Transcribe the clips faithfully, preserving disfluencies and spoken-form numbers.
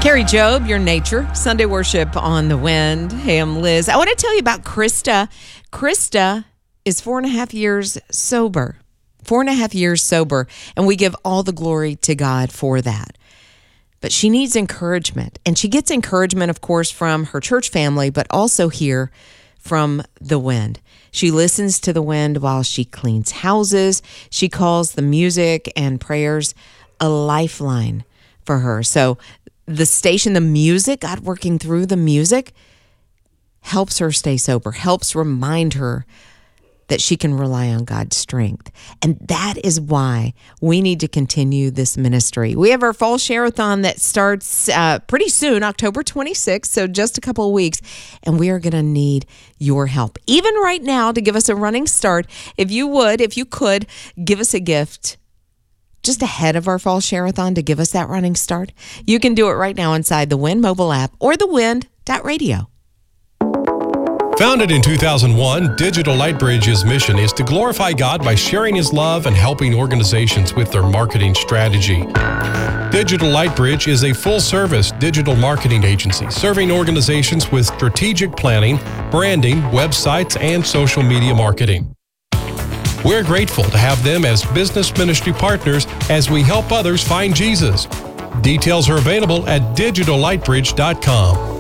Carrie Job, Your Nature, Sunday Worship on the Wind. Hey, I'm Liz. I want to tell you about Krista. Krista is four and a half years sober. Four and a half years sober, and we give all the glory to God for that. But she needs encouragement, and she gets encouragement, of course, from her church family, but also here from the Wind. She listens to the Wind while she cleans houses. She calls the music and prayers a lifeline for her. So the station, the music, God working through the music, helps her stay sober, helps remind her that she can rely on God's strength. And that is why we need to continue this ministry. We have our fall share-a-thon that starts uh, pretty soon, October twenty-sixth, so just a couple of weeks, and we are going to need your help. Even right now, to give us a running start, if you would, if you could, give us a gift just ahead of our fall share-a-thon to give us that running start. You can do it right now inside the Wind mobile app or the wind dot radio. Founded in two thousand one, Digital Lightbridge's mission is to glorify God by sharing His love and helping organizations with their marketing strategy. Digital Lightbridge is a full-service digital marketing agency serving organizations with strategic planning, branding, websites, and social media marketing. We're grateful to have them as business ministry partners as we help others find Jesus. Details are available at digital lightbridge dot com.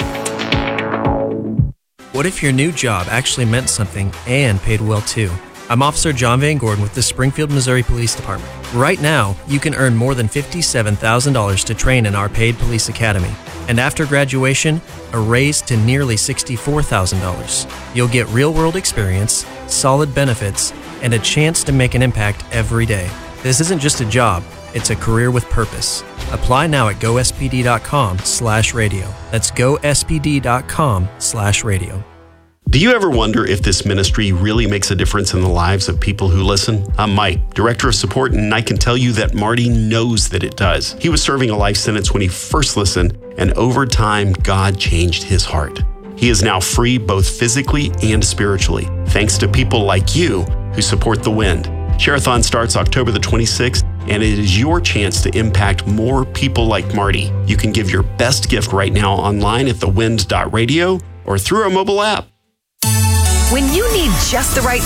What if your new job actually meant something and paid well too? I'm Officer John Van Gordon with the Springfield, Missouri Police Department. Right now, you can earn more than fifty-seven thousand dollars to train in our paid police academy. And after graduation, a raise to nearly sixty-four thousand dollars. You'll get real-world experience, solid benefits, and a chance to make an impact every day. This isn't just a job, it's a career with purpose. Apply now at go s p d dot com slash radio. That's go s p d dot com slash radio. Do you ever wonder if this ministry really makes a difference in the lives of people who listen? I'm Mike, Director of Support, and I can tell you that Marty knows that it does. He was serving a life sentence when he first listened, and over time, God changed his heart. He is now free both physically and spiritually, thanks to people like you who support the Wind. Share-a-thon starts October the twenty-sixth, and it is your chance to impact more people like Marty. You can give your best gift right now online at the wind dot radio or through our mobile app. When you need just the right